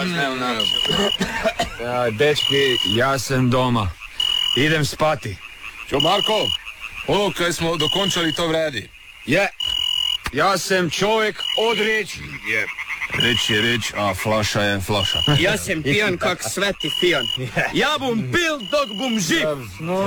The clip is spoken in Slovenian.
Dečki, ja sem doma. Idem spati. Čo, Marko? Ovo kaj smo dokončali, to vredi. Je. Ja sem čovjek od riječi. Reč je reč, a flaša je flaša. Ja sam pijan kak sveti fijan. Ja bom pil dok bom živ.